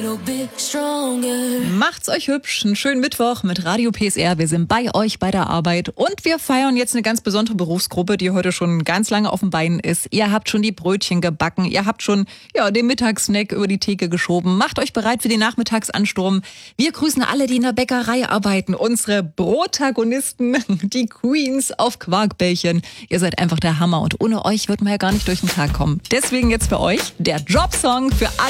Macht's euch hübsch, einen schönen Mittwoch mit Radio PSR. Wir sind bei euch bei der Arbeit und wir feiern jetzt eine ganz besondere Berufsgruppe, die heute schon ganz lange auf den Beinen ist. Ihr habt schon die Brötchen gebacken, ihr habt schon den Mittagssnack über die Theke geschoben. Macht euch bereit für den Nachmittagsansturm. Wir grüßen alle, die in der Bäckerei arbeiten, unsere Protagonisten, die Queens auf Quarkbällchen. Ihr seid einfach der Hammer und ohne euch wird man ja gar nicht durch den Tag kommen. Deswegen jetzt für euch der Jobsong für alle